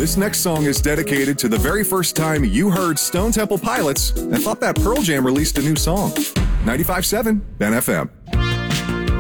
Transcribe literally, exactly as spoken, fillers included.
This next song is dedicated to the very first time you heard Stone Temple Pilots and thought that Pearl Jam released a new song. ninety-five point seven Ben F M.